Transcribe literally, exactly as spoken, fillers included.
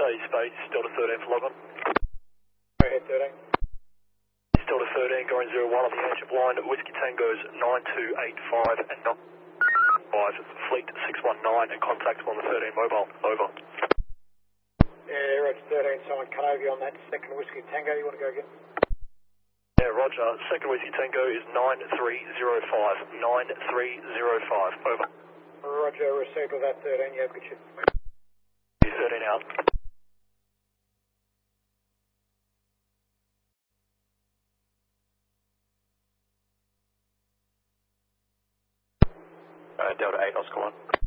say space, Delta thirteen for Logan. Go ahead, thirteen. Delta thirteen going zero one on the airship line, Whiskey Tango's nine two eight five and not five, Fleet six one nine and contact on the thirteen mobile, over. Yeah, Roger thirteen, someone cut over you on that second Whiskey Tango, you want to go again? Yeah, Roger, second Whiskey Tango is nine three zero five, nine three zero five, over. Roger, received with that thirteen, yeah, good shit. thirteen out. Uh, Delta eight, Oscar one.